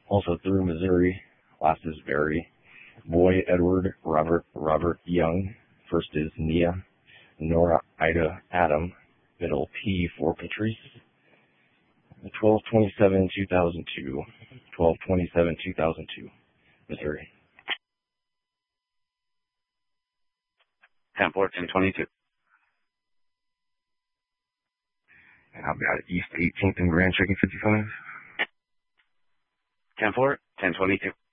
Also through Missouri. Last is Very. Boy, Edward, Robert Young. First is Nia. Nora, Ida, Adam. Middle P for Patrice. 12/27/2002. 12/27/2002. Missouri. 10/4/10/22. And I've got East 18th and Grand Checking 55. 10/4/10/22.